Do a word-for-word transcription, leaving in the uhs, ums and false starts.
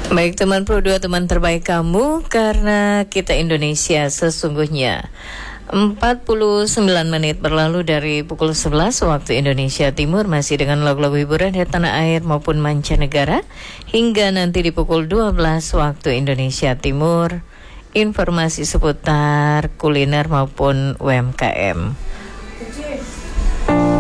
Baik teman Pro dua, teman terbaik kamu, karena kita Indonesia sesungguhnya. Empat puluh sembilan menit berlalu dari pukul sebelas waktu Indonesia Timur, masih dengan lagu-lagu hiburan dari tanah air maupun mancanegara. Hingga nanti di pukul dua belas waktu Indonesia Timur, informasi seputar kuliner maupun U M K M.